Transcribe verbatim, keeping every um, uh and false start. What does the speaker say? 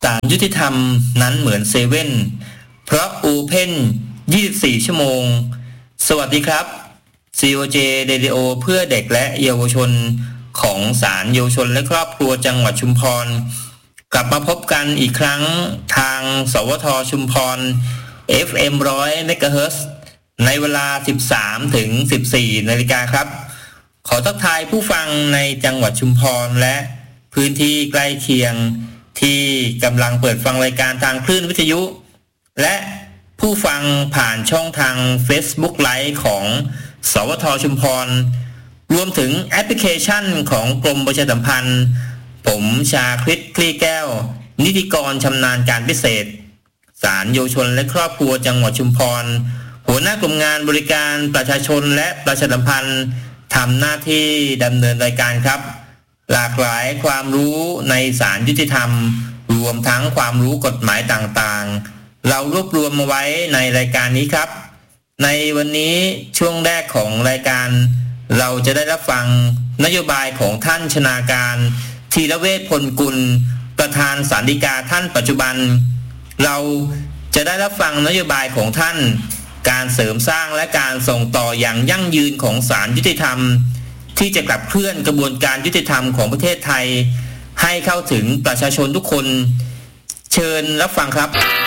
ศาลยุติธรรมนั้นเหมือนเซเว่นเพราะโอเพ่นยี่สิบสี่ชั่วโมงสวัสดีครับ ซี โอ เจ Radio เพื่อเด็กและเยาวชนของศาลเยาวชนและครอบครัวจังหวัดชุมพรกลับมาพบกันอีกครั้งทางสวทชุมพร เอฟ เอ็ม หนึ่งร้อย เมกะเฮิรตซ์ในเวลา สิบสามถึงสิบสี่นาฬิกาครับขอทักทายผู้ฟังในจังหวัดชุมพรและพื้นที่ใกล้เคียงที่กำลังเปิดฟังรายการทางคลื่นวิทยุและผู้ฟังผ่านช่องทาง Facebook Live ของสวทชุมพรรวมถึงแอปพลิเคชันของกรมประชาสัมพันธ์ผมชาคริสคลี่แก้วนิติกรชำนาญการพิเศษศาลเยาวชนและครอบครัวจังหวัดชุมพรหัวหน้ากลุ่มงานบริการประชาชนและประชาสัมพันธ์ทำหน้าที่ดำเนินรายการครับหลากหลายความรู้ในศาลยุติธรรมรวมทั้งความรู้กฎหมายต่างๆเรารวบรวมมาไว้ในรายการนี้ครับในวันนี้ช่วงแรกของรายการเราจะได้รับฟังนโยบายของท่านชนาการธีรเวชพลกุลประธานศาลฎีกาท่านปัจจุบันเราจะได้รับฟังนโยบายของท่านการเสริมสร้างและการส่งต่ออย่างยั่งยืนของศาลยุติธรรมที่จะขับเคลื่อนกระบวนการยุติธรรมของประเทศไทยให้เข้าถึงประชาชนทุกคนเชิญรับฟังครับ